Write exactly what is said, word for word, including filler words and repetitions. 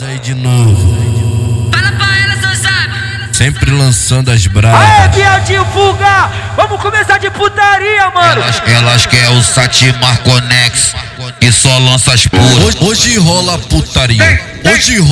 Nós aí de novo. Fala pra ela, seu sabe. Sempre lançando as brabas. Aê, Bieltinho Fuga! Vamos começar de putaria, mano! Elas, elas querem o Satimar Conex, que só lança as puras. Hoje, hoje rola putaria. Hoje rola